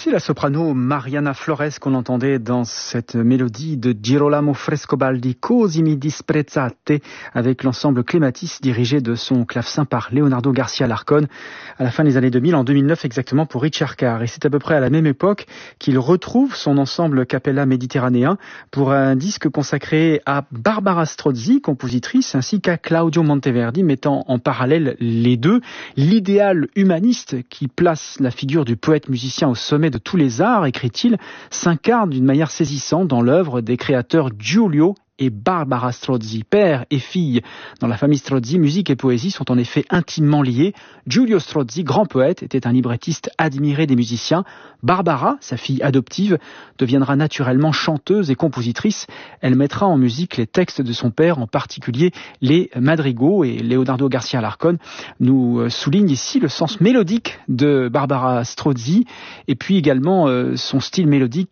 C'est la soprano Mariana Flores qu'on entendait dans cette mélodie de Girolamo Frescobaldi, Così mi disprezzate, avec l'ensemble Clematis dirigé de son clavecin par Leonardo Garcia Larcón à la fin des années 2000, en 2009 exactement pour Richard Carr. Et c'est à peu près à la même époque qu'il retrouve son ensemble Capella méditerranéen pour un disque consacré à Barbara Strozzi, compositrice, ainsi qu'à Claudio Monteverdi, mettant en parallèle les deux, l'idéal humaniste qui place la figure du poète-musicien au sommet de tous les arts, écrit-il, s'incarne d'une manière saisissante dans l'œuvre des créateurs Giulio et Barbara Strozzi. Père et fille, dans la famille Strozzi, musique et poésie sont en effet intimement liées. Giulio Strozzi, grand poète, était un librettiste admiré des musiciens. Barbara, sa fille adoptive, deviendra naturellement chanteuse et compositrice. Elle mettra en musique les textes de son père, en particulier les madrigaux, et Leonardo Garcia Larcón nous souligne ici le sens mélodique de Barbara Strozzi et puis également son style mélodique